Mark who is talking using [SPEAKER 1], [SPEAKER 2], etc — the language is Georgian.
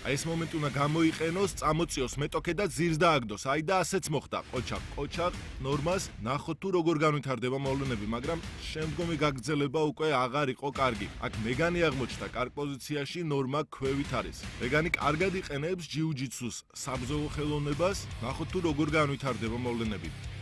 [SPEAKER 1] აი ეს მომენტი უნდა გამოიყენოს, წამოწიოს მეტოქე და ძირს დააგდოს. აი და ასეც მოხდა. ყოჩაღ ნორმას ნახოთ თუ როგორ განვითარდება მოვლენები, მაგრამ შემდგომი გაგრძელება უკვე აღარ იყო კარგი. აქ მეგანი აღმოჩნდა კარგ პოზიციაში, ნორმა ქვევით არის. მეგანი კარგად იყენებს ჯიუ-ჯიტსუს საბრძოლო ხელოვნებას, ნახოთ თუ როგორ განვითარდება მოვლენები.